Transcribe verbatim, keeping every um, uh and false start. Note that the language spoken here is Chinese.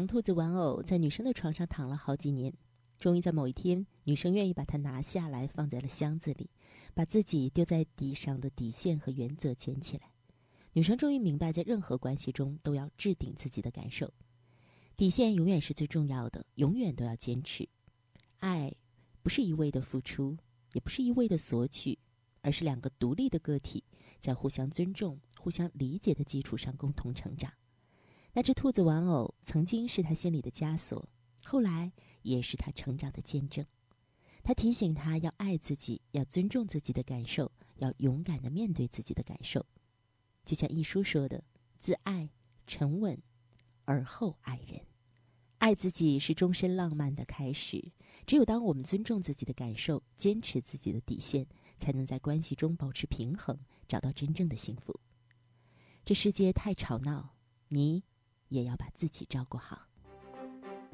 糖兔子玩偶在女生的床上躺了好几年，终于在某一天，女生愿意把它拿下来，放在了箱子里，把自己丢在地上的底线和原则捡起来。女生终于明白，在任何关系中都要置顶自己的感受，底线永远是最重要的，永远都要坚持。爱不是一味的付出，也不是一味的索取，而是两个独立的个体在互相尊重、互相理解的基础上共同成长。那只兔子玩偶曾经是他心里的枷锁，后来也是他成长的见证。他提醒他要爱自己，要尊重自己的感受，要勇敢地面对自己的感受。就像一书说的，自爱沉稳，而后爱人。爱自己是终身浪漫的开始，只有当我们尊重自己的感受，坚持自己的底线，才能在关系中保持平衡，找到真正的幸福。这世界太吵闹，你也要把自己照顾好。